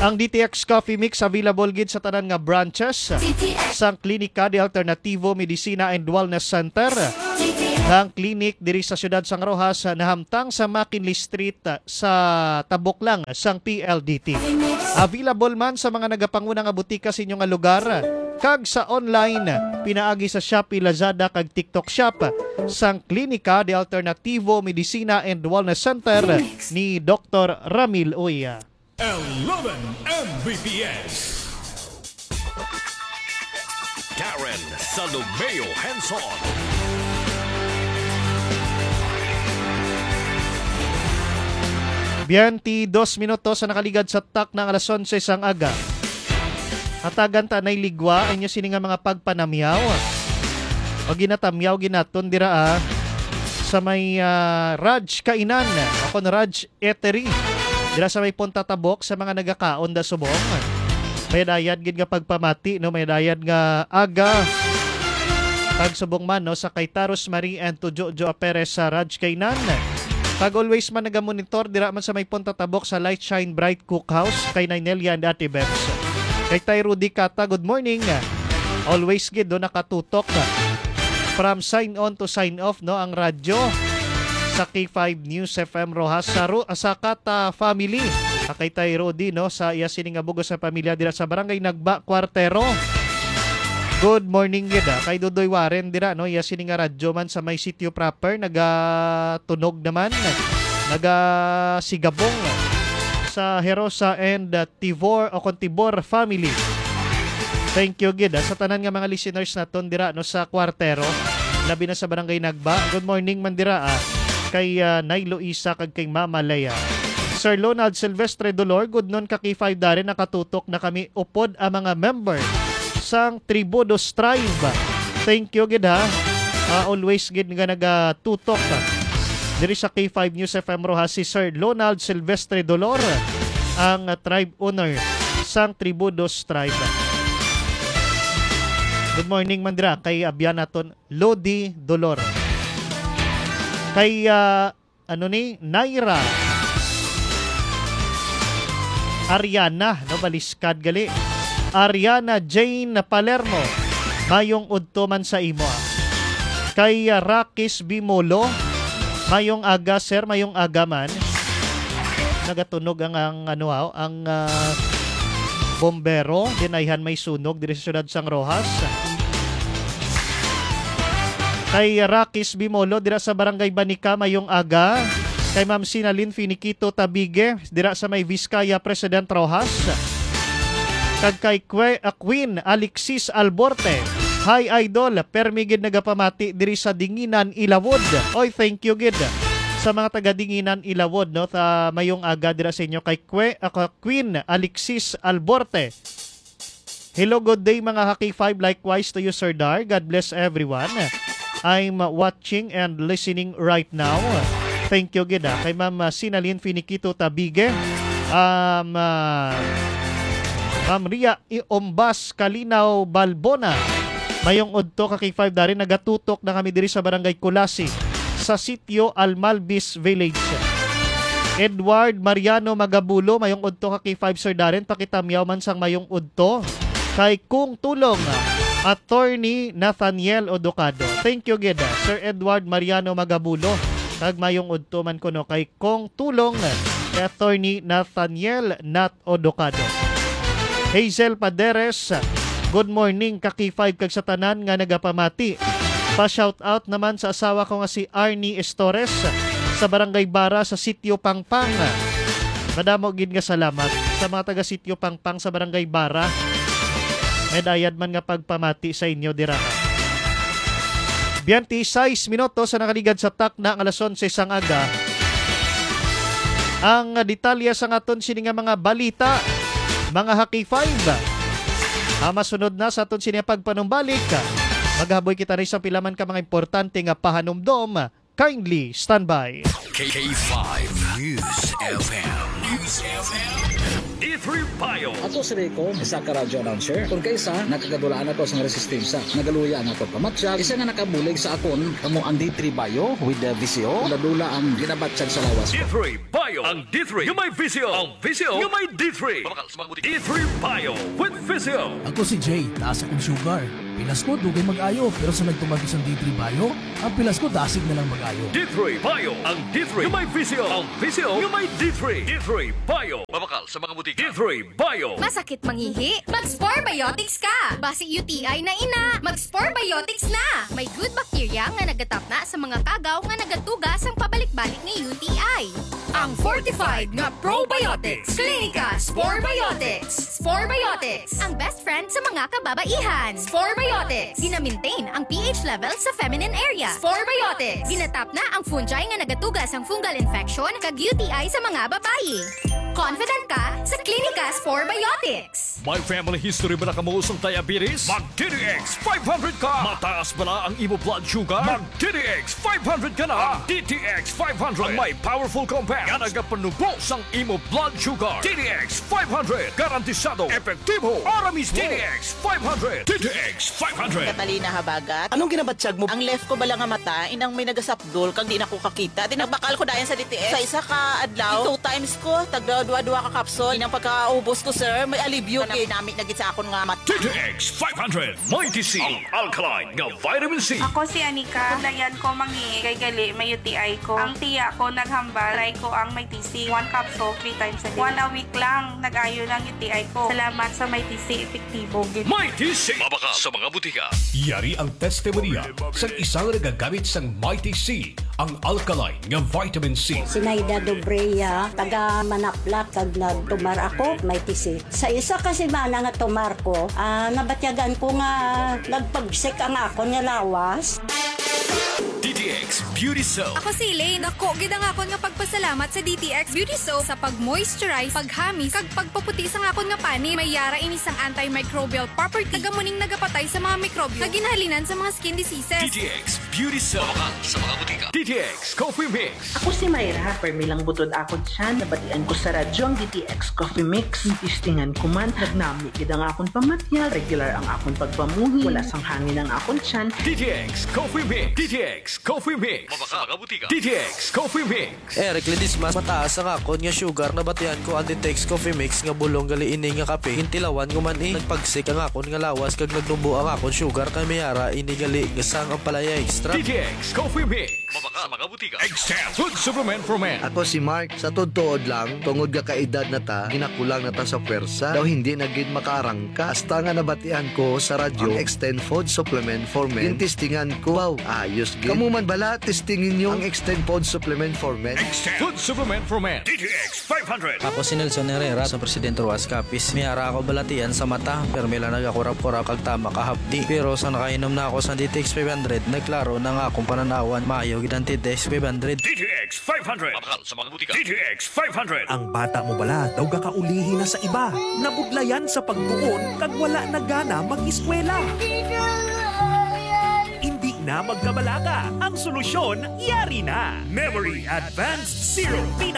Ang DTX Coffee Mix available gid sa tanan nga branches sang Klinika de Alternativo Medicina and Wellness Center. Ang klinik diri sa siyudad sang Rojas nahamtang sa McKinley Street sa tabok lang sang PLDT. Available man sa mga nagapanguna nga butika sa inyong nga lugar kag sa online pinaagi sa Shopee, Lazada kag TikTok Shop sang Klinika de Alternativo Medicina and Wellness Center ni Dr. Ramil Uya. 11 Mbps. Karen Salomeo Henson. Biyanti 2 minutos sa nakaligad sa tak ng alas 11 sang aga. Hatagan ta nay ligwa inyo sini nga mga pagpanamyaw. O ginatamyaw ginaton dira sa may Raj Kainan o kon Raj Eatery. Dira sa may Punta Tabok sa mga nagakaon da subong. May dayad gid nga pagpamati no, may dayad nga aga pag subong man no sa kay Taros Marie and to Jojo Perez sa Raj Kainan. Pag always man nagamonitor dira man sa may Punta Tabok sa Light Shine Bright Cookhouse kay Nainelia and Ate Bebs. Kay Tay Rudy Kata, good morning. Always gid do nakatutok from sign on to sign off no ang radyo sa K5 News FM Rojas sa Kata family. Kay Tay Rudy no sa iya sining abugo sa pamilya dira sa Barangay Nagba Cuartero. Good morning gid kay Dudoy Warren dira no iya sining radyo man sa may sitio proper nagatunog naman nagasigabong sa Herosa and Tibor o Contibor family. Thank you gid sa tanan nga mga listeners naton dira no sa Cuartero labi na sa Barangay Nagba. Good morning man dira kay Nailo Isa kag kay Mama Leia. Sir Lonald Silvestre Dolor, good noon ka K5 darin nakatutok na kami upod ang mga member sang Tribudo Strive. Thank you gid always gid nga nagatutok diri sa K5 News FM Rojas si Sir Lonald Silvestre Dolor ang tribe owner sang Tribudo Strive. Good morning man dira kay abyan naton Lodi Dolor. Kay Naira Ariana no baliskad gali. Ariana Jane Palermo mayong udto man sa imo. Kay Rakis Bimolo mayong aga sir, mayong aga man. Nagatunog ang bombero dinayhan may sunog diri sa siyudad sang Rojas. Kay Rakis Bimolo dira sa Barangay Banica mayong aga. Kay Ma'am Sinalin Finiquito Tabige dira sa may Vizcaya President Rojas. Kag kay Queen Alexis Alborte. Hi Idol, permigid nagapamati diri sa Dinginan Ilawod. Oy, thank you gid sa mga taga Dinginan Ilawod no ta mayong aga dira sa inyo kay Queen Alexis Alborte. Hello, good day mga Haki 5, likewise to you Sir Dar. God bless everyone. I'm watching and listening right now. Thank you gid kay Ma'am Sinalin Finiquito Tabige. Ma'am Ria Iombas Kalinaw Balbona. Mayong udto ka K5 darin nagatutok na kami diri sa Barangay Kulasi sa sitio Almalbis Village. Edward Mariano Magabulo mayong udto ka K5 Sir Darin pakitamyaw man sang mayong udto kay Kung Tulong Attorney Nathaniel Odocado. Thank you gid Sir Edward Mariano Magabulo kag mayong udto man kuno kay Kung Tulong kay Attorney Nathaniel Nat Odocado. Hazel Paderes, good morning ka K5 kag sa tanan nga nagapamati. Pa-shout out naman sa asawa ko nga si Arnie Estores sa Barangay Bara sa Sitio Pangpang. Madamo gid nga salamat sa mga taga Sitio Pangpang sa Barangay Bara. May dayad man nga pagpamati sa inyo dira. 26 minutos sa nakaligad sa tak na alas 11 sang aga. Ang detalye sa aton sini nga mga balita, mga Haki 5. Masunod na sa aton sini pagpanumbalik. Maghaboy kita rin sa pilaman ka mga importante nga pahanumdom. Kindly stand by. K5 News FM. D3 Bio. Ako si Rico, isa ka radyo announcer. Kung kaysa, nakagadulaan ako sa resistensya. Nagaluya ako pamatsyag. Isa nga nakabulig sa akon, kamo ang D3 Bio with the VCO. Dula ang ginabatsyag sa lawas ko. D3 Bio. Ang D3 yung may Visio. Ang Visio yung may D3. D3 Bio with Visio. Ako si Jay, taas akong sugar. Pilas ko, dugay mag-ayo. Pero sa nagtumagi sa D3 Bio, ang pilas ko, dasig na lang mag-ayo. D3 Bio. Ang D3 yung may Visio. Ang Visio yung may D3. D3 Bio. Mabakal sa mga butika. D3 Bio. Masakit mangihi? Mag-Spore Biotics ka! Basi UTI na ina, mag-Spore Biotics na! May good bacteria nga nagatap na sa mga kagaw nga nagatugas ang pabalik-balik ng UTI. Ang fortified nga probiotics. Clinica Spore Biotics. Spore Biotics, ang best friend sa mga kababaihan. Spore Biotics, gina-maintain ang pH level sa feminine area. Spore Biotics, ginatap na ang fungi nga nagatugas ang fungal infection kag UTI sa mga babayi. Confident ka sa Clinica Spore Biotics. May family history ba na kamuusong diabetes? Mag-DTX 500 ka! Mataas ba na ang imo blood sugar? Mag-DTX 500 ka na! Ang DTX 500 ang may powerful compound nga nagapanubos ang imo blood sugar. DTX 500 garantisado, epektibo, aramis. DTX 500. DTX 500. Catalina Habagat. Anong ginabatsyag mo? Ang left ko bala nga mata, inang may nagasapdol, kang di na ko kakita. Tinagbakal ko dayan sa DTX. Sa isa ka adlaw, 2 times ko, tagdawa-duwa ka kapsol. Inang pagkaubos ko, sir, may alibyo. Kaya namin nagit sa akon nga mat. DTX 500. Mighty C. Ang alkaline nga vitamin C. Ako si Anika. Dayan ko mangi kay gali may UTI ko. Ang tiya ko naghambal. Try ko ang may TC. 1 capsule 3 times a day. 1 a week lang nag-ayo ng UTI ko. Salamat sa may TC epektibo. Mighty C. Mabaka sa mga butika. Yari ang testimonya sa isang nagagamit sang Mighty C, ang alkaline nga vitamin C. Sinaida Dobreya, taga Manaplak, kag nagtumar ako, may tisi. Sa isa kasi mana nga tumar ko, nabatyagan ko nga nagpagsik ang ako nga lawas. DTX Beauty Soap. Ako si Elaine. Ako, gid ang akon nga pagpasalamat sa DTX Beauty Soap sa pag-moisturize, paghamis, kag pagpaputi sa akon nga pani. May yara ini sang antimicrobial property. Tagamuning nagapatay sa mga mikrobyo. Kaginhalinan sa mga skin diseases. DTX Beauty Soap. Mabaka sa mga butika. DTX Coffee Mix. Ako si Mayra, permilang butod ako dyan. Nabatian ko sa radyo ang DTX Coffee Mix. Tistingan ko man, nagnami gid ang akong pamatya. Regular ang akong pagpamuhi. Wala sang hangin ang akong tiyan. DTX Coffee Mix. DTX Coffee Mix. Mabaka sa mga butika. DTX Coffee Mix. Eric Ledismas, mataas ang akon nga sugar na batian ko ang DTX Coffee Mix nga bulong gali ini nga kape. Hintilawan ko man nagpagsik ang akon nga lawas kag nagdumbo ang akon sugar kay mayara ini gali nga sang ang palaya extra. DTX Coffee Mix. Mabaka sa mga butika. Extend Food Supplement for Men. Ako si Mark, sa todtood lang, tungod ka kaedad na ta, ginakulang na ta sa pwersa, daw hindi na gid makaarangka. Hasta nga nabatian ko sa radyo, ang Extend Food Supplement for Men. Tintistingan ko, wow, ayos gid. Kamu man bala, testingin nyo ang Extend Food Supplement for Men. Extend Food Supplement for Men. DTX 500. Ako si Nelson Herrera sa Presidente Ruas Capiz. Mayara ako balatian sa mata, pero may lang nagakurap-kurap kag tama kahapdi. Pero sa nakainom na ako sa DTX 500, nagklaro na nga akong pananawan, maayo gid ang DTX 500. DTX 500. Mabaka sa mga butika. DTX 500. Ang bata mo bala daw gakaulihi na sa iba. Nabudlayan sa pagtuon kag wala na gana mag-eskwela. Hindi na magkabalaga. Ang solusyon, yari na. Memory Advanced Zero